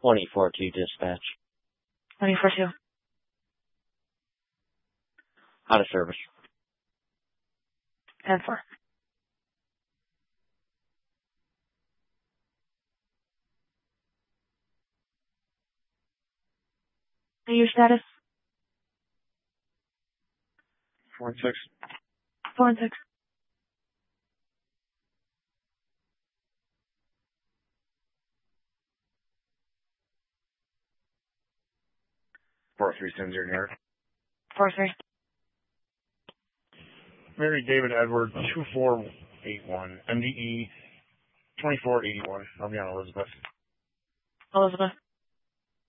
24-2 dispatch. 24-2. Out of service. 10-4. Your status? 4 and 6. 4 and 6. Four 3 sends your yard. 4-3. Mary David Edward 2481 MDE 2481. I'll be on Elizabeth. Elizabeth.